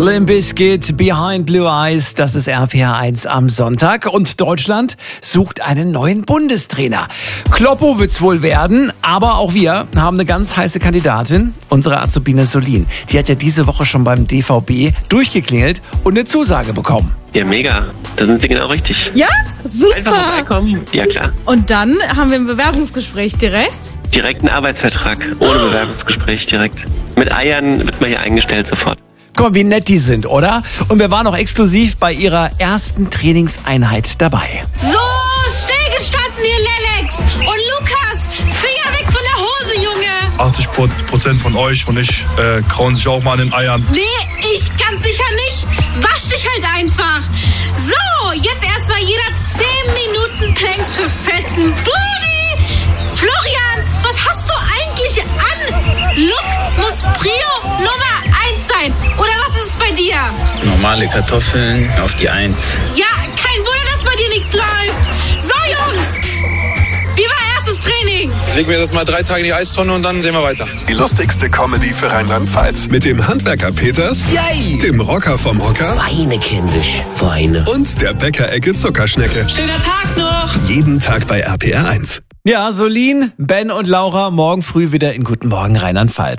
Limp Bizkit, Behind Blue Eyes, das ist RPR1 am Sonntag. Und Deutschland sucht einen neuen Bundestrainer. Kloppo wird's wohl werden, aber auch wir haben eine ganz heiße Kandidatin, unsere Azubine Solin. Die hat ja diese Woche schon beim DVB durchgeklingelt und eine Zusage bekommen. Ja, mega. Da sind Sie genau richtig. Ja, super. Einfach vorbeikommen. Ja, klar. Und dann haben wir ein Bewerbungsgespräch direkt? Direkt einen Arbeitsvertrag. Ohne Bewerbungsgespräch direkt. Mit Eiern wird man hier eingestellt sofort. Guck mal, wie nett die sind, oder? Und wir waren auch exklusiv bei ihrer ersten Trainingseinheit dabei. So, stillgestanden, ihr Lelex. Und Lukas, Finger weg von der Hose, Junge. 80% von euch und ich krauen sich auch mal an den Eiern. Nee, ich ganz sicher nicht. Wasch dich halt einfach. So, jetzt erstmal jeder 10 Minuten Planks für fetten Booty. Florian, was hast du eigentlich an? Look muss Prio Nummer 1 sein. Oder was ist es bei dir? Normale Kartoffeln auf die 1. Ja, kein Wunder, dass bei dir nichts läuft. So, Jungs. Wie war erstes Training? Legen wir das mal 3 Tage in die Eistonne und dann sehen wir weiter. Die lustigste Comedy für Rheinland-Pfalz. Mit dem Handwerker Peters, Yay. dem Rocker vom Hocker Weine, kindisch, Weine. und der Bäckerecke Zuckerschnecke. Schöner Tag noch. Jeden Tag bei RPR1. Ja, Solin, Ben und Laura morgen früh wieder in Guten Morgen Rheinland-Pfalz.